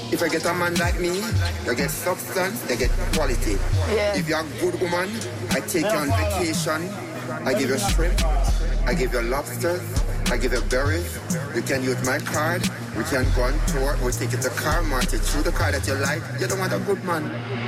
If I get a man like me, you get substance, they get quality. Yeah. If you're a good woman, I take you on vacation, I give you shrimp, I give you lobsters, I give you berries. You can use my card, we can go on tour, we take you to car market, through the car that you like. You don't want a good man.